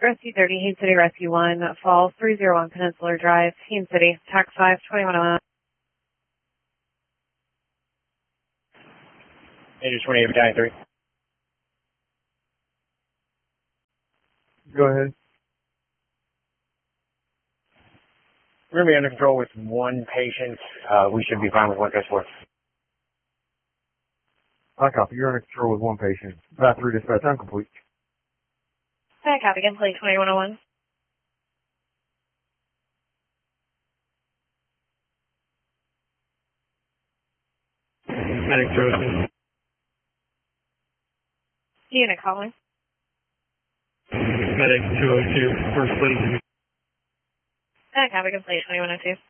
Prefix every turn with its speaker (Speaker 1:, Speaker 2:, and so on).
Speaker 1: Rescue 30, Haines City Rescue 1, Falls 301 Peninsular Drive, Haines City, TAC 5, 2101.
Speaker 2: Major 28, Battalion 3.
Speaker 3: Go ahead.
Speaker 2: We're going to be under control with one patient. We should be fine with one transport.
Speaker 3: I copy. You're under control with one patient. Path 3 dispatch, I'm complete.
Speaker 1: TAC copy again, plate 2101.
Speaker 4: Medic 202.
Speaker 1: Unit calling.
Speaker 4: Medic 202, first plate.
Speaker 1: TAC copy again, plate 2102.